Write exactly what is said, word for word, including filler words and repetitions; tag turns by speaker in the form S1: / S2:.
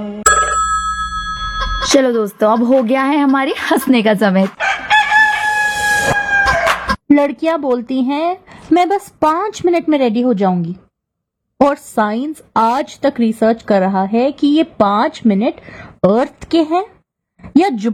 S1: चलो दोस्तों, अब हो गया है हमारे हंसने का समय।
S2: लड़कियां बोलती हैं मैं बस पांच मिनट में रेडी हो जाऊंगी, और साइंस आज तक रिसर्च कर रहा है कि ये पांच मिनट अर्थ के हैं या